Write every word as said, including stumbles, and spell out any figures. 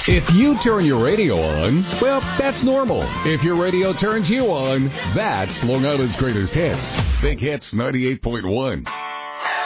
If you turn your radio on, well, that's normal. If your radio turns you on, that's Long Island's greatest hits. Big Hits ninety-eight point one.